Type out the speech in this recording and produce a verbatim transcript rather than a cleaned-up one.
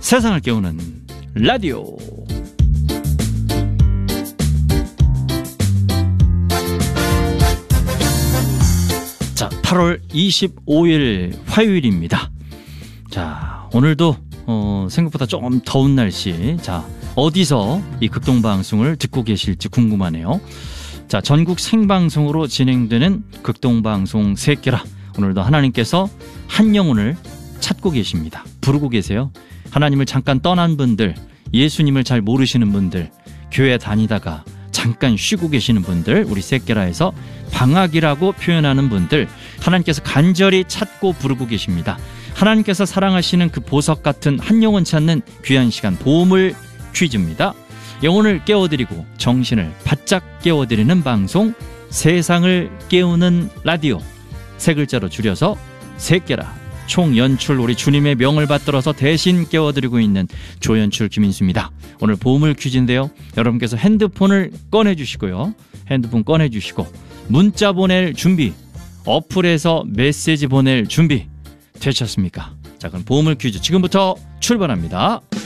세상을 깨우는 라디오. 자, 팔월 이십오일 화요일입니다. 자, 오늘도 어, 생각보다 좀 더운 날씨. 자, 어디서 이 극동방송을 듣고 계실지 궁금하네요. 자, 전국 생방송으로 진행되는 극동방송 새끼라. 오늘도 하나님께서 한 영혼을 찾고 계십니다. 부르고 계세요. 하나님을 잠깐 떠난 분들, 예수님을 잘 모르시는 분들, 교회 다니다가 잠깐 쉬고 계시는 분들, 우리 새끼라에서 방학이라고 표현하는 분들, 하나님께서 간절히 찾고 부르고 계십니다. 하나님께서 사랑하시는 그 보석 같은 한 영혼 찾는 귀한 시간, 보물 퀴즈입니다. 영혼을 깨워드리고 정신을 바짝 깨워드리는 방송, 세상을 깨우는 라디오. 세 글자로 줄여서 새끼라. 총 연출 우리 주님의 명을 받들어서 대신 깨워드리고 있는 조연출 김인수입니다. 오늘 보물 퀴즈인데요. 여러분께서 핸드폰을 꺼내주시고요. 핸드폰 꺼내주시고 문자 보낼 준비, 어플에서 메시지 보낼 준비 되셨습니까? 자, 그럼 보물 퀴즈 지금부터 출발합니다.